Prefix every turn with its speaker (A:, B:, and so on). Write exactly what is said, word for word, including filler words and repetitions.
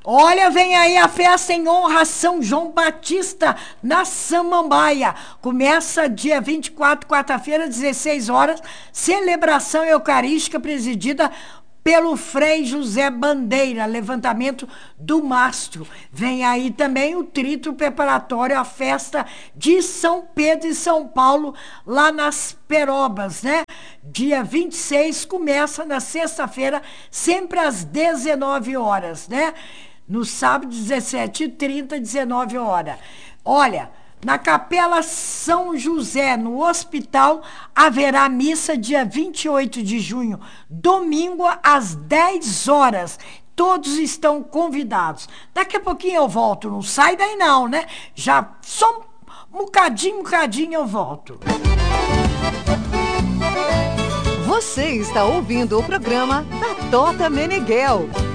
A: Olha, vem aí a festa em honra a São João Batista na Samambaia. Começa dia vinte e quatro, quarta-feira, dezesseis horas. Celebração eucarística presidida pelo Frei José Bandeira, levantamento do mastro. Vem aí também o trito preparatório à festa de São Pedro e São Paulo, lá nas Perobas, né? Dia vinte e seis, começa na sexta-feira, sempre às dezenove horas, né? No sábado, dezessete e trinta, dezenove horas. Olha, na Capela São José, no hospital, haverá missa dia vinte e oito de junho, domingo, às dez horas. Todos estão convidados. Daqui a pouquinho eu volto, não sai daí não, né? Já só um bocadinho, um bocadinho eu volto.
B: Você está ouvindo o programa da Tota Meneghel.